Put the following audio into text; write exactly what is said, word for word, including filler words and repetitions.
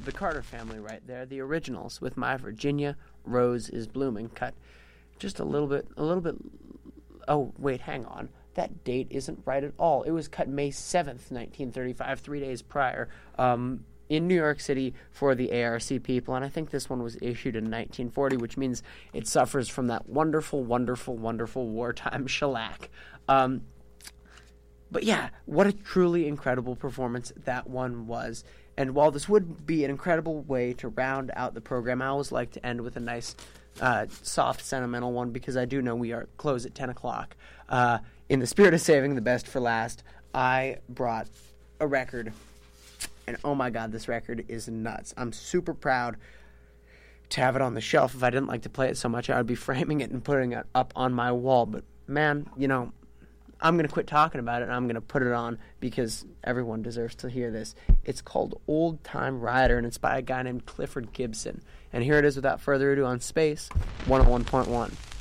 the Carter family right there, the originals with My Virginia Rose is Blooming, cut just a little bit, a little bit, oh, wait, hang on. That date isn't right at all. It was cut May seventh, nineteen thirty-five, three days prior, um, in New York City for the A R C people, and I think this one was issued in nineteen forty, which means it suffers from that wonderful, wonderful, wonderful wartime shellac. Um, but yeah, what a truly incredible performance that one was. And while this would be an incredible way to round out the program, I always like to end with a nice, uh, soft, sentimental one, because I do know we are close at ten o'clock. Uh, in the spirit of saving the best for last, I brought a record. And oh my God, this record is nuts. I'm super proud to have it on the shelf. If I didn't like to play it so much, I would be framing it and putting it up on my wall. But man, you know, I'm going to quit talking about it and I'm going to put it on because everyone deserves to hear this. It's called Old Time Rider, and it's by a guy named Clifford Gibson. And here it is without further ado on Space one oh one point one.